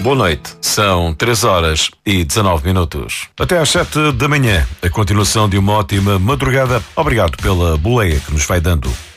Boa noite. São 3h19. Até às 7 da manhã. A continuação de uma ótima madrugada. Obrigado pela boleia que nos vai dando.